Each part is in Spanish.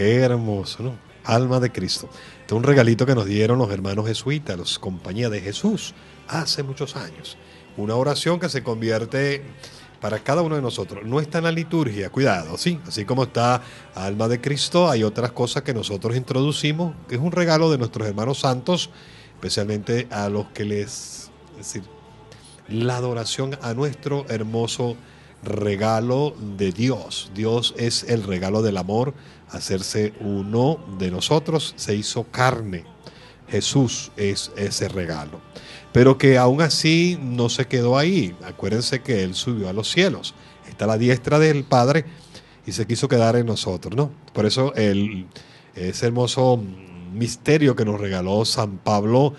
Qué hermoso, ¿no? Alma de Cristo. Este es un regalito que nos dieron los hermanos jesuitas, los Compañía de Jesús, hace muchos años. Una oración que se convierte para cada uno de nosotros. No está en la liturgia, cuidado, sí. Así como está Alma de Cristo, hay otras cosas que nosotros introducimos, que es un regalo de nuestros hermanos santos, especialmente a los que les... Es decir, la adoración a nuestro hermoso regalo de Dios. Dios es el regalo del amor, hacerse uno de nosotros, se hizo carne. Jesús es ese regalo. Pero que aún así no se quedó ahí. Acuérdense que Él subió a los cielos. Está a la diestra del Padre y se quiso quedar en nosotros, ¿no? Por eso ese hermoso misterio que nos regaló Juan Pablo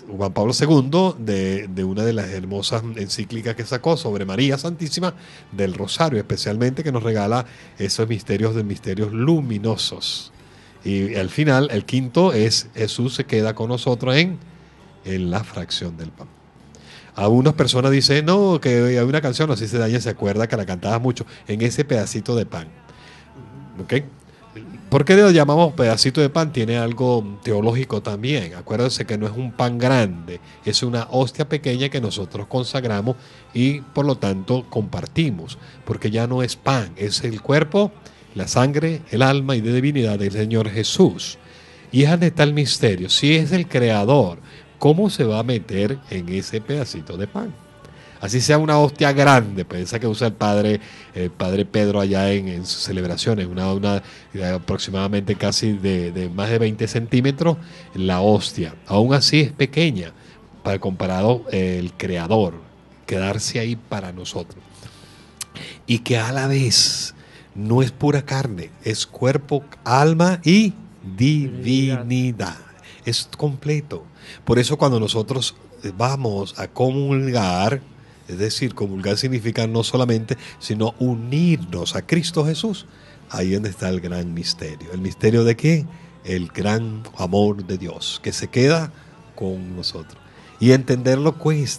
II, de una de las hermosas encíclicas que sacó sobre María Santísima del Rosario, especialmente, que nos regala esos misterios de misterios luminosos. Y al final, el quinto es Jesús se queda con nosotros en la fracción del pan. Algunas personas dicen, no, que hay una canción, así se daña, se acuerda que la cantabas mucho, en ese pedacito de pan. ¿Ok? ¿Por qué lo llamamos pedacito de pan? Tiene algo teológico también. Acuérdense que no es un pan grande, es una hostia pequeña que nosotros consagramos y por lo tanto compartimos, porque ya no es pan, es el cuerpo, la sangre, el alma y de divinidad del Señor Jesús. Y es donde está el misterio. Si es el Creador, ¿cómo se va a meter en ese pedacito de pan? Así sea una hostia grande, piensa que usa el padre Pedro allá en sus celebraciones, una aproximadamente casi de más de 20 centímetros, la hostia. Aún así es pequeña, para comparado el Creador, quedarse ahí para nosotros. Y que a la vez no es pura carne, es cuerpo, alma y divinidad. Es completo. Por eso cuando nosotros vamos a comulgar, es decir, comulgar significa no solamente, sino unirnos a Cristo Jesús. Ahí es donde está el gran misterio. ¿El misterio de qué? El gran amor de Dios, que se queda con nosotros. Y entenderlo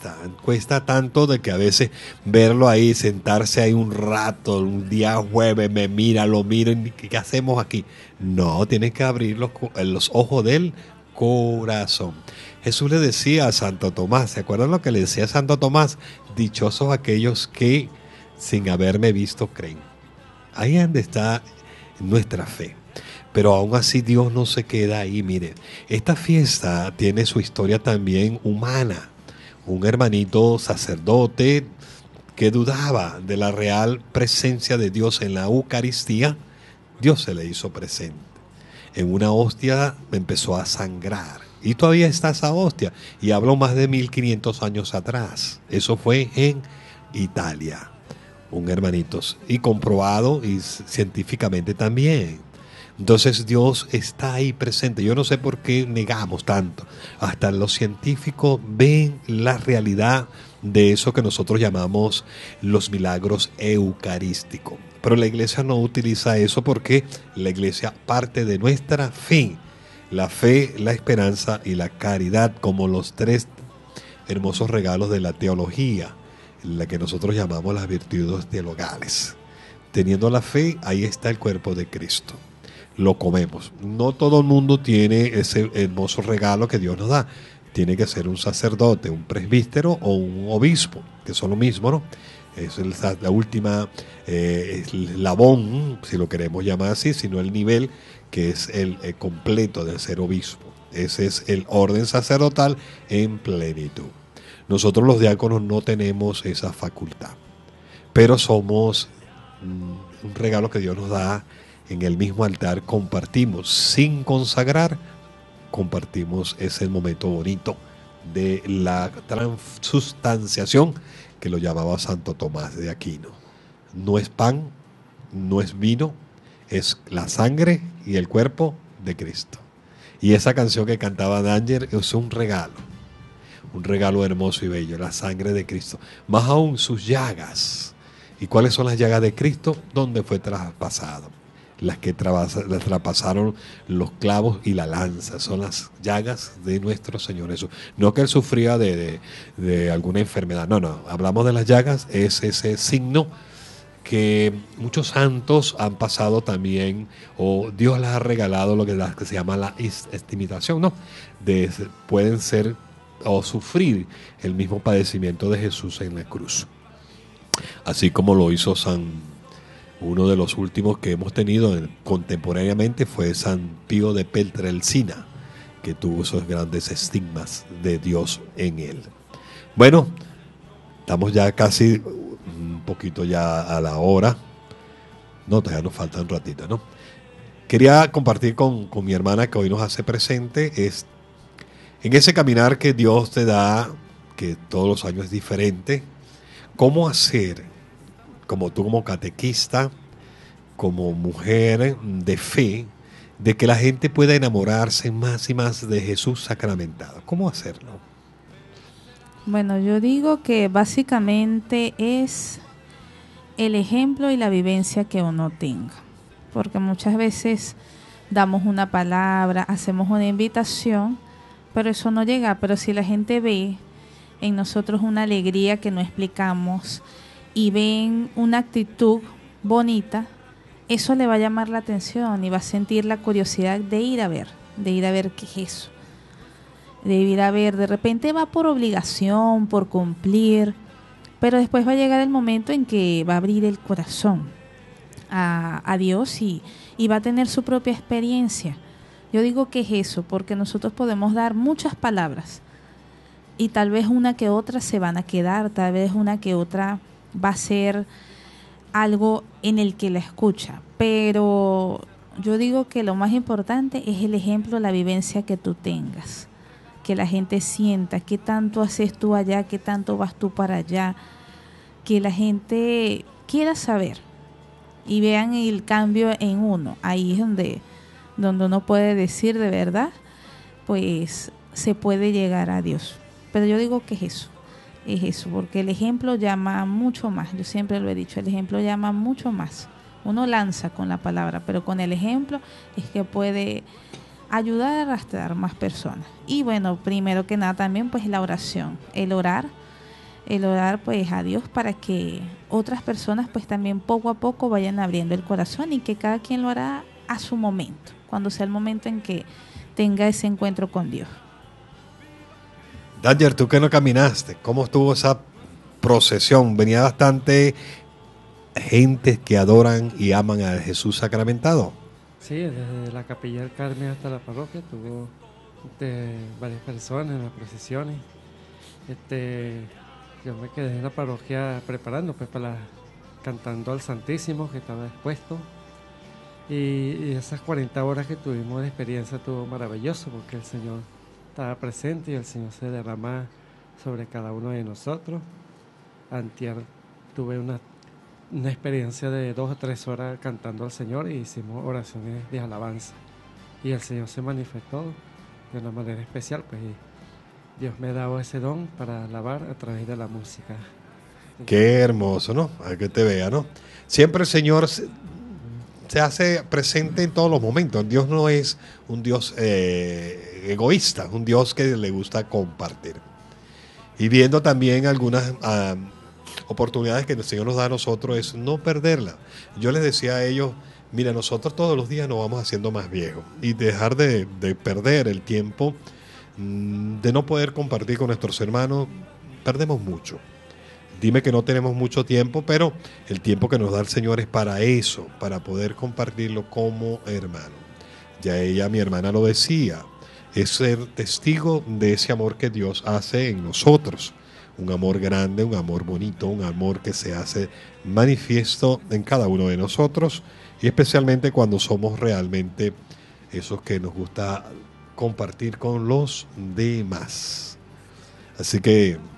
cuesta tanto de que a veces verlo ahí, sentarse ahí un rato, un día jueves, lo miro, y ¿qué hacemos aquí? No, tienes que abrir los ojos del corazón. Jesús le decía a Santo Tomás, ¿se acuerdan lo que le decía a Santo Tomás? Dichosos aquellos que sin haberme visto creen. Ahí es donde está nuestra fe. Pero aún así Dios no se queda ahí. Mire, esta fiesta tiene su historia también humana. Un hermanito sacerdote que dudaba de la real presencia de Dios en la Eucaristía, Dios se le hizo presente. En una hostia empezó a sangrar. Y todavía está esa hostia. Y hablo más de 1500 años atrás. Eso fue en Italia. Un hermanito. Y comprobado y científicamente también. Entonces Dios está ahí presente. Yo no sé por qué negamos tanto. Hasta los científicos ven la realidad de eso que nosotros llamamos los milagros eucarísticos. Pero la iglesia no utiliza eso porque la iglesia parte de nuestra fe. La fe, la esperanza y la caridad como los tres hermosos regalos de la teología, la que nosotros llamamos las virtudes teologales. Teniendo la fe, ahí está el cuerpo de Cristo. Lo comemos. No todo el mundo tiene ese hermoso regalo que Dios nos da. Tiene que ser un sacerdote, un presbítero o un obispo, que son lo mismo, ¿no? Es la última eslabón, si lo queremos llamar así, sino el nivel que es el completo de ser obispo. Ese es el orden sacerdotal en plenitud. Nosotros los diáconos no tenemos esa facultad, pero somos un regalo que Dios nos da. En el mismo altar compartimos, sin consagrar, compartimos ese momento bonito de la transustanciación, que lo llamaba Santo Tomás de Aquino. No es pan, no es vino, es la sangre y el cuerpo de Cristo. Y esa canción que cantaba Danger es un regalo hermoso y bello, la sangre de Cristo. Más aún sus llagas. ¿Y cuáles son las llagas de Cristo? ¿Dónde fue traspasado? Las que traspasaron los clavos y la lanza, son las llagas de nuestro Señor Jesús. No que Él sufría de alguna enfermedad, no, hablamos de las llagas, es ese signo que muchos santos han pasado también, o Dios les ha regalado lo que se llama la estimización, ¿no? Pueden ser o sufrir el mismo padecimiento de Jesús en la cruz. Así como lo hizo uno de los últimos que hemos tenido contemporáneamente fue San Pío de Pietrelcina, que tuvo esos grandes estigmas de Dios en él. Bueno, estamos ya casi un poquito ya a la hora. No, todavía nos falta un ratito, ¿no? Quería compartir con mi hermana que hoy nos hace presente, es en ese caminar que Dios te da, que todos los años es diferente, cómo hacer, como tú como catequista, como mujer de fe, de que la gente pueda enamorarse más y más de Jesús sacramentado. ¿Cómo hacerlo? Bueno, yo digo que básicamente es el ejemplo y la vivencia que uno tenga, porque muchas veces damos una palabra, hacemos una invitación, pero eso no llega. Pero si la gente ve en nosotros una alegría que no explicamos y ven una actitud bonita, eso le va a llamar la atención y va a sentir la curiosidad de ir a ver qué es eso, de ir a ver. De repente va por obligación, por cumplir, pero después va a llegar el momento en que va a abrir el corazón a Dios y va a tener su propia experiencia. Yo digo que es eso, porque nosotros podemos dar muchas palabras y tal vez una que otra se van a quedar, tal vez una que otra va a ser algo en el que la escucha, pero yo digo que lo más importante es el ejemplo, la vivencia que tú tengas, que la gente sienta qué tanto haces tú allá, qué tanto vas tú para allá, que la gente quiera saber y vean el cambio en uno. Ahí es donde uno puede decir de verdad, pues se puede llegar a Dios. Pero yo digo que es eso, porque el ejemplo llama mucho más. Yo siempre lo he dicho, el ejemplo llama mucho más. Uno lanza con la palabra, pero con el ejemplo es que puede ayudar a arrastrar más personas. Y bueno, primero que nada también pues la oración, el orar pues a Dios para que otras personas pues también poco a poco vayan abriendo el corazón y que cada quien lo hará a su momento, cuando sea el momento en que tenga ese encuentro con Dios. Danger, tú que no caminaste, ¿cómo estuvo esa procesión? Venía bastante gente que adoran y aman a Jesús sacramentado. Sí, desde la Capilla del Carmen hasta la parroquia tuvo varias personas en las procesiones. Yo me quedé en la parroquia preparando pues cantando al Santísimo que estaba expuesto. Y esas 40 horas que tuvimos de experiencia estuvo maravilloso porque el Señor estaba presente y el Señor se derrama sobre cada uno de nosotros. Antier tuve una experiencia de 2 o 3 horas cantando al Señor y hicimos oraciones de alabanza. Y el Señor se manifestó de una manera especial, pues Dios me ha dado ese don para alabar a través de la música. Qué hermoso, ¿no? A que te vea, ¿no? Siempre el Señor se hace presente en todos los momentos. Dios no es un Dios egoísta, un Dios que le gusta compartir. Y viendo también algunas oportunidades que el Señor nos da a nosotros es no perderla. Yo les decía a ellos, mira, nosotros todos los días nos vamos haciendo más viejos y dejar de perder el tiempo, de no poder compartir con nuestros hermanos, perdemos mucho. Dime que no tenemos mucho tiempo, pero el tiempo que nos da el Señor es para eso, para poder compartirlo como hermano. Ya ella, mi hermana, lo decía, es ser testigo de ese amor que Dios hace en nosotros. Un amor grande, un amor bonito, un amor que se hace manifiesto en cada uno de nosotros y especialmente cuando somos realmente esos que nos gusta compartir con los demás. Así que